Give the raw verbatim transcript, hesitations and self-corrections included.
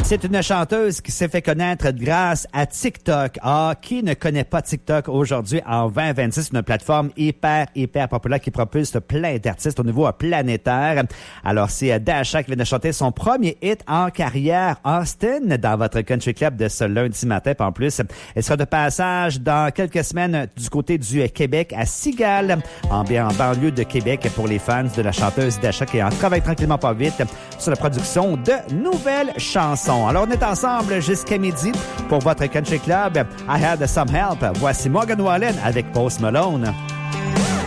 C'est une chanteuse qui s'est fait connaître grâce à TikTok. Ah, qui ne connaît pas TikTok aujourd'hui en vingt vingt-six, une plateforme hyper, hyper populaire qui propulse plein d'artistes au niveau planétaire. Alors, c'est Dasha qui vient de chanter son premier hit en carrière, Austin, dans votre country club de ce lundi matin. En plus, elle sera de passage dans quelques semaines du côté du Québec à Cigales, en, en banlieue de Québec, pour les fans de la chanteuse Dasha qui en travaille tranquillement pas vite sur la production de nouvelles chansons. Alors, on est ensemble jusqu'à midi pour votre country club. I Had Some Help. Voici Morgan Wallen avec Post Malone.